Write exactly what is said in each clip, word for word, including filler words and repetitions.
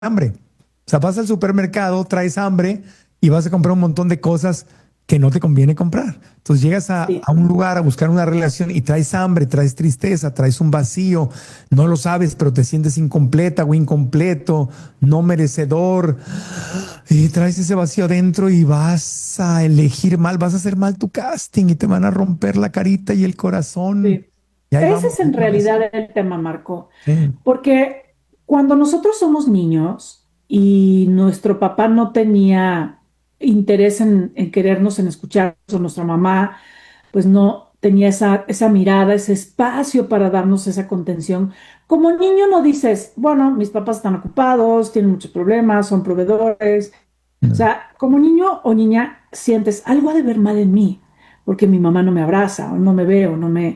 hambre. O sea, vas al supermercado, traes hambre y vas a comprar un montón de cosas que no te conviene comprar. Entonces llegas a, Sí, a un lugar a buscar una relación y traes hambre, traes tristeza, traes un vacío, no lo sabes, pero te sientes incompleta o incompleto, no merecedor, y traes ese vacío adentro y vas a elegir mal, vas a hacer mal tu casting y te van a romper la carita y el corazón. sí. Y ahí Ese vamos es de en una vez. realidad el tema, Marco, Sí. porque cuando nosotros somos niños y nuestro papá no tenía interés en, en querernos, en escucharnos, o nuestra mamá, pues no tenía esa, esa mirada, ese espacio para darnos esa contención. Como niño no dices, bueno, mis papás están ocupados, tienen muchos problemas, son proveedores. O No. sea, como niño o niña sientes algo ha de ver mal en mí, porque mi mamá no me abraza, o no me ve, o no me,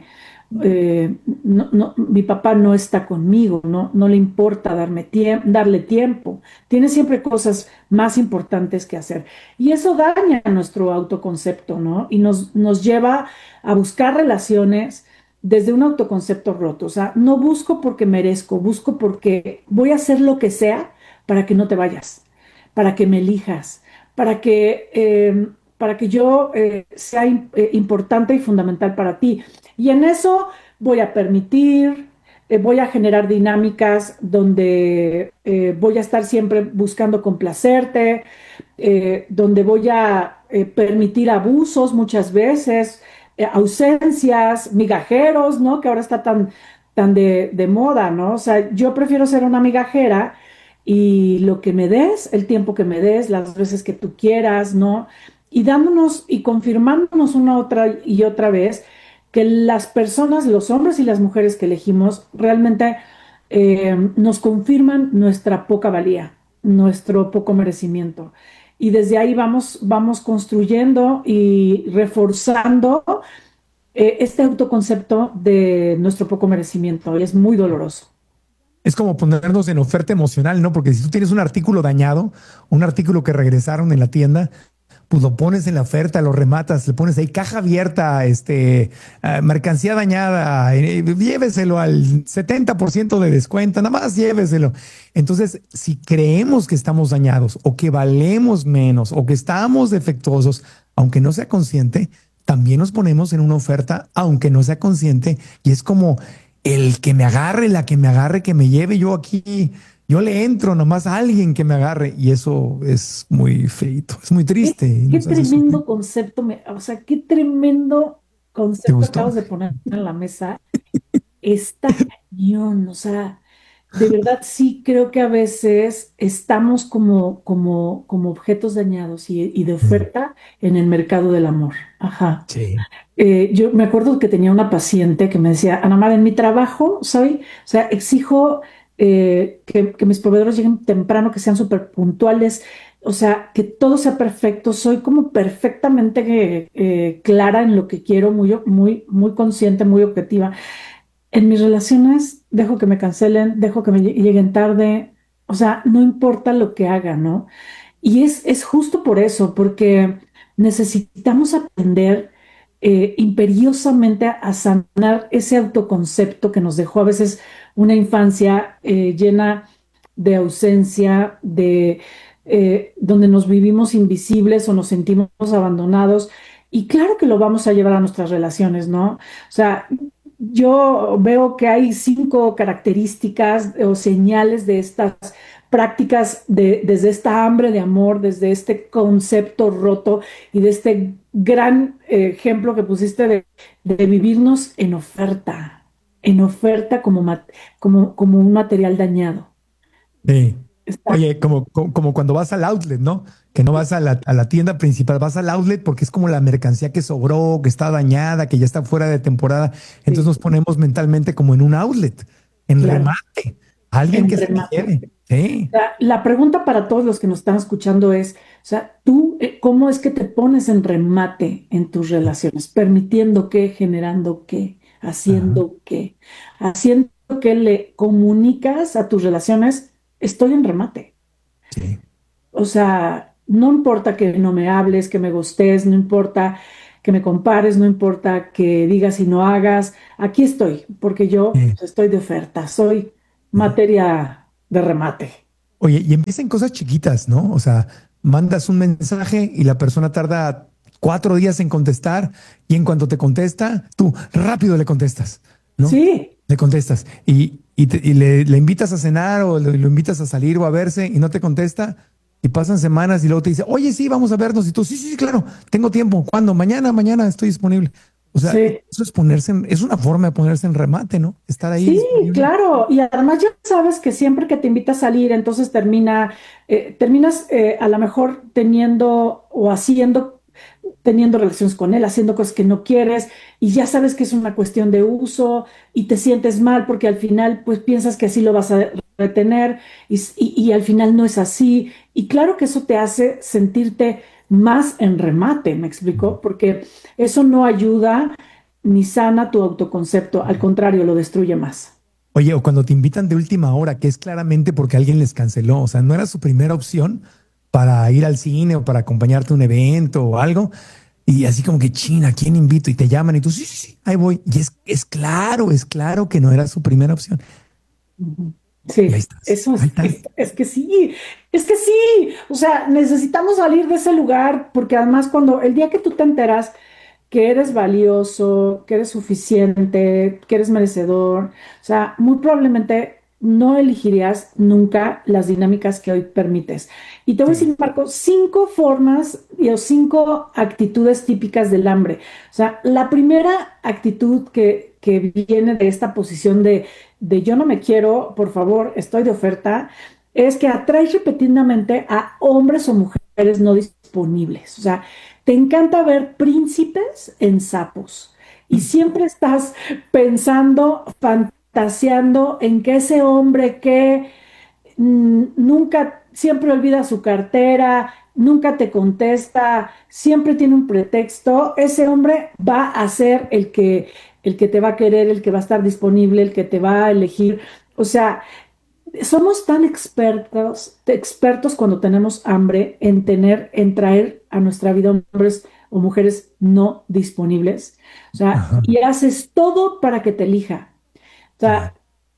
eh, no, no, mi papá no está conmigo, no, no le importa darme tiemp- darle tiempo, tiene siempre cosas más importantes que hacer. Y eso daña nuestro autoconcepto, ¿no? Y nos, nos lleva a buscar relaciones desde un autoconcepto roto. O sea, no busco porque merezco, busco porque voy a hacer lo que sea para que no te vayas, para que me elijas, para que, eh, para que yo eh, sea im- eh, importante y fundamental para ti. Y en eso voy a permitir, eh, voy a generar dinámicas donde eh, voy a estar siempre buscando complacerte, eh, donde voy a eh, permitir abusos muchas veces, eh, ausencias, migajeros, ¿no? Que ahora está tan, tan de, de moda, ¿no? O sea, yo prefiero ser una migajera y lo que me des, el tiempo que me des, las veces que tú quieras, ¿no? Y dándonos y confirmándonos una otra y otra vez que las personas, los hombres y las mujeres que elegimos, realmente eh, nos confirman nuestra poca valía, nuestro poco merecimiento. Y desde ahí vamos, vamos construyendo y reforzando eh, este autoconcepto de nuestro poco merecimiento. Y es muy doloroso. Es como ponernos en oferta emocional, ¿no? Porque si tú tienes un artículo dañado, un artículo que regresaron en la tienda, pues lo pones en la oferta, lo rematas, le pones ahí caja abierta, este, uh, mercancía dañada, eh, lléveselo al setenta por ciento de descuento, nada más lléveselo. Entonces, si creemos que estamos dañados o que valemos menos o que estamos defectuosos, aunque no sea consciente, también nos ponemos en una oferta, aunque no sea consciente, y es como el que me agarre, la que me agarre, que me lleve yo aquí. Yo le entro nomás a alguien que me agarre y eso es muy feito, es muy Qué, triste y qué nos hace sufrir. tremendo concepto, me, o sea, qué tremendo ¿Te concepto gustó? acabas de poner en la mesa. Está cañón, o sea, de verdad sí creo que a veces estamos como, como, como objetos dañados y, y de Mm, oferta en el mercado del amor. Ajá. sí. Eh, yo me acuerdo que tenía una paciente que me decía, Ana Mar, en mi trabajo soy, o sea, exijo eh, que, que mis proveedores lleguen temprano, que sean súper puntuales, o sea, que todo sea perfecto. Soy como perfectamente eh, eh, clara en lo que quiero, muy, muy, muy consciente, muy objetiva. En mis relaciones dejo que me cancelen, dejo que me lle- lleguen tarde, o sea, no importa lo que haga, ¿no? Y es, es justo por eso, porque necesitamos aprender eh, imperiosamente a, a sanar ese autoconcepto que nos dejó a veces una infancia eh, llena de ausencia, de eh, donde nos vivimos invisibles o nos sentimos abandonados. Y claro que lo vamos a llevar a nuestras relaciones, ¿no? O sea, yo veo que hay cinco características o señales de estas prácticas de, desde esta hambre de amor, desde este concepto roto y de este gran eh, ejemplo que pusiste de, de vivirnos en oferta, en oferta como, mat- como, como un material dañado. Sí. Está, Oye, como, como, como cuando vas al outlet, ¿no? Que no vas a la, a la tienda principal, vas al outlet porque es como la mercancía que sobró, que está dañada, que ya está fuera de temporada. Entonces sí, nos ponemos mentalmente como en un outlet, en claro, remate, alguien en que se la remate. lleve. Sí. La, la pregunta para todos los que nos están escuchando es, o sea, tú, eh, ¿cómo es que te pones en remate en tus relaciones? ¿Permitiendo qué, generando qué, Ajá. haciendo qué? Haciendo que le comunicas a tus relaciones, estoy en remate. Sí. O sea, no importa que no me hables, que me gustes, no importa que me compares, no importa que digas y no hagas, aquí estoy, porque yo Sí. pues, estoy de oferta, soy Sí. materia de remate. Oye, y empiezan cosas chiquitas, ¿no? O sea, mandas un mensaje y la persona tarda cuatro días en contestar y en cuanto te contesta, tú rápido le contestas, ¿no? Sí, Le contestas y, y, te- y le, le invitas a cenar o lo, lo invitas a salir o a verse y no te contesta y pasan semanas y luego te dice, oye, sí, vamos a vernos y tú, sí, sí, sí, claro, tengo tiempo. ¿Cuándo? Mañana, mañana estoy disponible. O sea, sí. eso es ponerse en, es una forma de ponerse en remate, ¿no? Estar ahí Sí, disponible. claro. Y además ya sabes que siempre que te invita a salir, entonces termina, eh, terminas eh, a lo mejor teniendo o haciendo, teniendo relaciones con él, haciendo cosas que no quieres, y ya sabes que es una cuestión de uso y te sientes mal porque al final pues piensas que así lo vas a retener y, y y al final no es así. Y claro que eso te hace sentirte más en remate, ¿me explico? Porque eso no ayuda ni sana tu autoconcepto, al contrario, lo destruye más. Oye, o cuando te invitan de última hora, que es claramente porque alguien les canceló, o sea, no era su primera opción para ir al cine o para acompañarte a un evento o algo, y así como que, China, ¿a quién invito? Y te llaman y tú, sí, sí, sí, ahí voy. Y es, es claro, es claro que no era su primera opción. Ujú. Y ahí Sí, estás, eso ahí es, estás. es, es que sí, es que sí, o sea, necesitamos salir de ese lugar porque además cuando el día que tú te enteras que eres valioso, que eres suficiente, que eres merecedor, o sea, muy probablemente no elegirías nunca las dinámicas que hoy permites. Y te voy a Sí. decir, Marco, cinco formas y o cinco actitudes típicas del hambre. O sea, la primera actitud que, que viene de esta posición de, de yo no me quiero, por favor, estoy de oferta, es que atraes repetidamente a hombres o mujeres no disponibles. O sea, te encanta ver príncipes en sapos y siempre estás pensando, fantaseando en que ese hombre que mm, nunca, siempre olvida su cartera, nunca te contesta, siempre tiene un pretexto, ese hombre va a ser el que, el que te va a querer, el que va a estar disponible, el que te va a elegir. O sea, somos tan expertos, expertos cuando tenemos hambre en tener, en traer a nuestra vida hombres o mujeres no disponibles. O sea, Ajá. y haces todo para que te elija. O Sí. sea,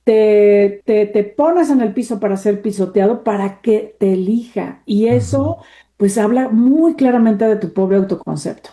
te, te, te pones en el piso para ser pisoteado para que te elija. Y Ajá. eso, pues, habla muy claramente de tu pobre autoconcepto.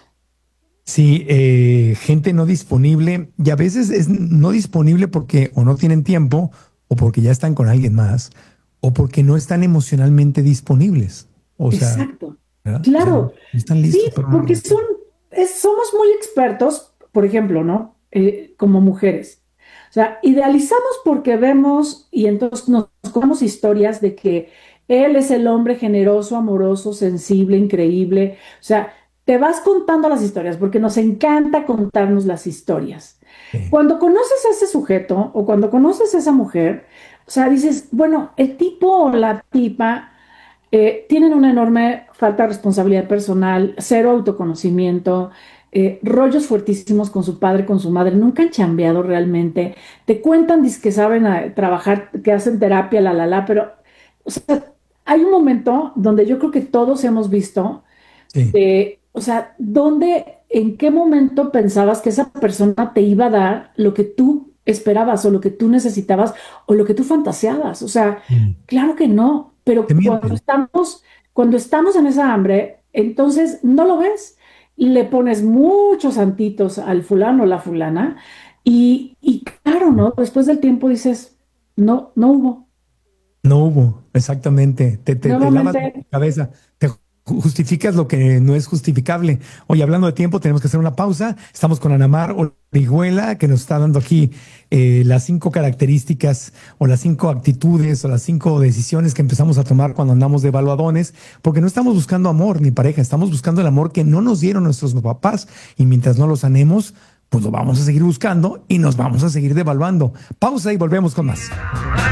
Sí, eh, gente no disponible y a veces es no disponible porque o no tienen tiempo o porque ya están con alguien más o porque no están emocionalmente disponibles. O sea, Exacto. ¿verdad? O sea, no Claro. están Sí, listos para una porque son, relación. es- somos muy expertos, por ejemplo, ¿no? Eh, como mujeres. O sea, idealizamos porque vemos y entonces nos contamos historias de que él es el hombre generoso, amoroso, sensible, increíble. O sea, te vas contando las historias porque nos encanta contarnos las historias. Sí. Cuando conoces a ese sujeto o cuando conoces a esa mujer, o sea, dices, bueno, el tipo o la tipa eh, tienen una enorme falta de responsabilidad personal, cero autoconocimiento, eh, rollos fuertísimos con su padre, con su madre, nunca han chambeado realmente, te cuentan dizque que saben eh, trabajar, que hacen terapia, la, la, la, pero, o sea, hay un momento donde yo creo que todos hemos visto, Sí. de, o sea, ¿dónde, en qué momento pensabas que esa persona te iba a dar lo que tú esperabas o lo que tú necesitabas o lo que tú fantaseabas? O sea, Mm. claro que no, Te pero cuando mienten. estamos, cuando estamos en esa hambre, entonces no lo ves. Le pones muchos santitos al fulano o la fulana y, y claro, ¿no? Después del tiempo dices, no, no hubo. No hubo, exactamente. Te, te, te lavas la Nuevamente, cabeza, te ju- justificas lo que no es justificable. Oye, hablando de tiempo, tenemos que hacer una pausa. Estamos con Anamar Orihuela, que nos está dando aquí eh, las cinco características o las cinco actitudes o las cinco decisiones que empezamos a tomar cuando andamos de evaluadones, porque no estamos buscando amor ni pareja, estamos buscando el amor que no nos dieron nuestros papás y mientras no lo sanemos, pues lo vamos a seguir buscando y nos vamos a seguir devaluando. Pausa y volvemos con más.